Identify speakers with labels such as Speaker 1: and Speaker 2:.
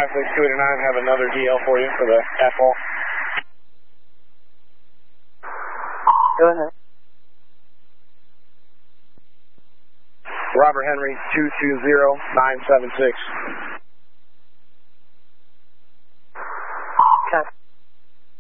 Speaker 1: 56289, have another DL for you for the FO.
Speaker 2: Go ahead.
Speaker 1: Robert Henry, 220976.
Speaker 2: Okay.